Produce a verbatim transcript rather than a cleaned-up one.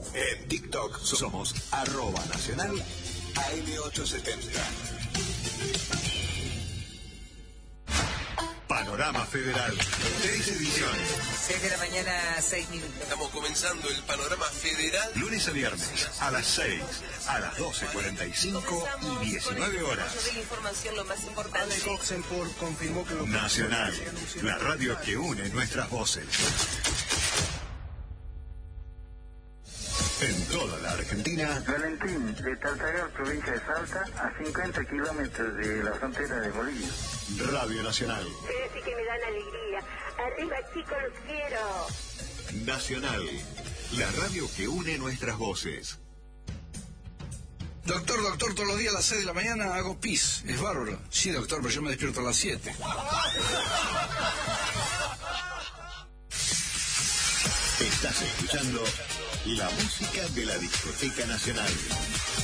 En TikTok somos arroba nacional A M ochocientos setenta. Panorama Federal, tres ediciones. seis de la mañana, seis minutos. Estamos comenzando el Panorama Federal. Lunes a viernes, a las seis, a las doce cuarenta y cinco y diecinueve horas. La información, lo más importante. confirmó que lo Nacional, la radio que une nuestras voces. En toda la Argentina. Valentín, de Taltagar, provincia de Salta, a cincuenta kilómetros de la frontera de Bolivia. Radio Nacional. Pero sí que me dan alegría. Arriba, chicos, los quiero. Nacional, la radio que une nuestras voces. Doctor, doctor, todos los días a las seis de la mañana hago pis. Es bárbaro. Sí, doctor, pero yo me despierto a las siete. Estás escuchando la música de la Discoteca Nacional.